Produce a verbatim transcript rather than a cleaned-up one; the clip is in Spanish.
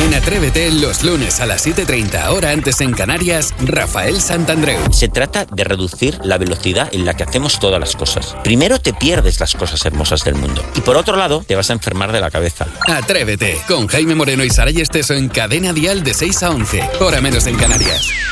En Atrévete, los lunes a las siete y treinta, hora antes en Canarias, Rafael Santandreu. Se trata de reducir la velocidad en la que hacemos todas las cosas. Primero te pierdes las cosas hermosas del mundo y por otro lado te vas a enfermar de la cabeza. Atrévete, con Jaime Moreno y Saray Esteso en Cadena Dial de seis a once, hora menos en Canarias.